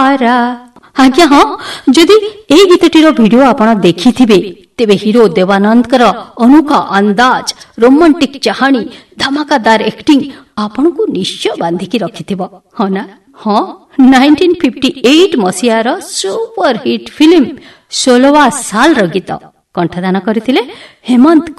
दोबारा। आज्ञा हाँ, जदि ए गीतटीर वीडियो आपण देखिथिबे तेबे हीरो देवानंदकर अनोखा अंदाज, रोमांटिक चाहणी, धमाकादार एक्टिंग आपण को निश्चय बांधिकी रखिथिबो हाँ ना। हाँ, 1958 मसीहार सुपर हिट फिल्म 16 साल गीत कंठदान करथिले हेमंत